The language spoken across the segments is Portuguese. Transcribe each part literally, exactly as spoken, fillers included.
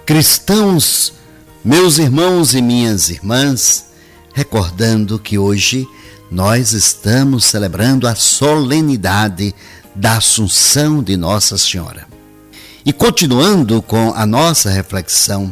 Cristãos, meus irmãos e minhas irmãs, recordando que hoje nós estamos celebrando a solenidade da Assunção de Nossa Senhora. E continuando com a nossa reflexão,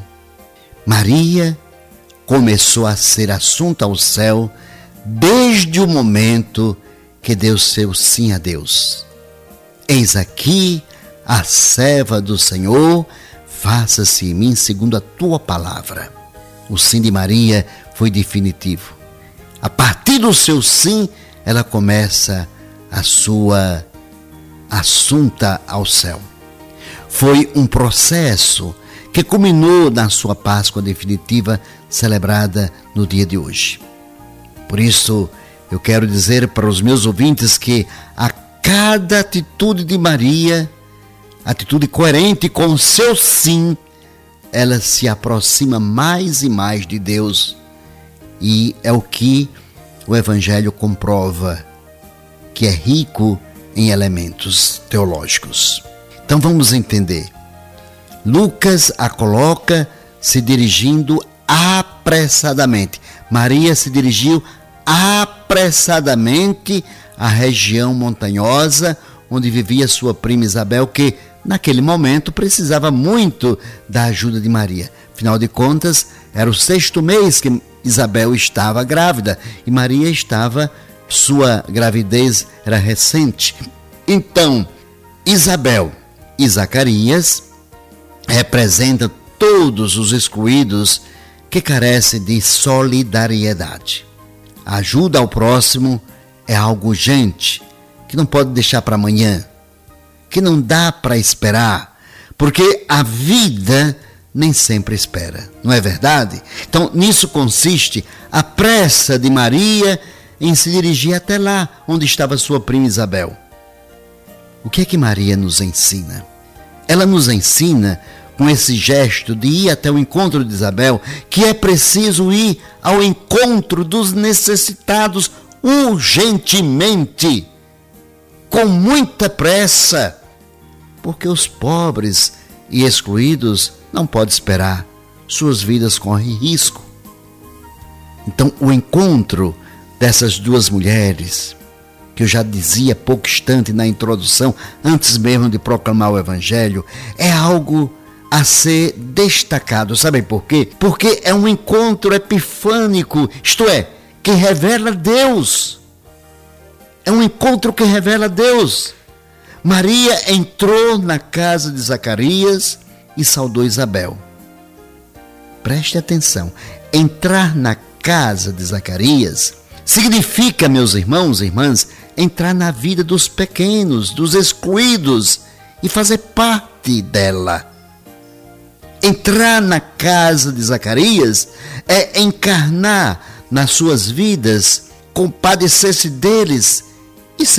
Maria começou a ser assunta ao céu desde o momento que deu seu sim a Deus. Eis aqui a serva do Senhor, faça-se em mim segundo a tua palavra. O sim de Maria foi definitivo. A partir do seu sim, ela começa a sua assunta ao céu. Foi um processo que culminou na sua Páscoa definitiva, celebrada no dia de hoje. Por isso, eu quero dizer para os meus ouvintes que a cada atitude de Maria, atitude coerente com o seu sim, ela se aproxima mais e mais de Deus. E é o que o Evangelho comprova, que é rico em elementos teológicos. Então vamos entender. Lucas a coloca se dirigindo apressadamente. Maria se dirigiu apressadamente à região montanhosa onde vivia sua prima Isabel, que naquele momento precisava muito da ajuda de Maria. Afinal de contas, era o sexto mês que Isabel estava grávida e Maria estava, sua gravidez era recente. Então, Isabel e Zacarias representam todos os excluídos que carecem de solidariedade. A ajuda ao próximo é algo urgente, que não pode deixar para amanhã, que não dá para esperar, porque a vida nem sempre espera, não é verdade? Então, nisso consiste a pressa de Maria em se dirigir até lá onde estava sua prima Isabel. O que é que Maria nos ensina? Ela nos ensina, com esse gesto de ir até o encontro de Isabel, que é preciso ir ao encontro dos necessitados urgentemente, com muita pressa, porque os pobres e excluídos não podem esperar, suas vidas correm risco. Então, o encontro dessas duas mulheres, que eu já dizia pouco instante na introdução, antes mesmo de proclamar o Evangelho, é algo a ser destacado. Sabem por quê? Porque é um encontro epifânico, isto é, que revela Deus. É um encontro que revela Deus. Maria entrou na casa de Zacarias e saudou Isabel. Preste atenção, entrar na casa de Zacarias significa, meus irmãos e irmãs, entrar na vida dos pequenos, dos excluídos e fazer parte dela. Entrar na casa de Zacarias é encarnar nas suas vidas, compadecer-se deles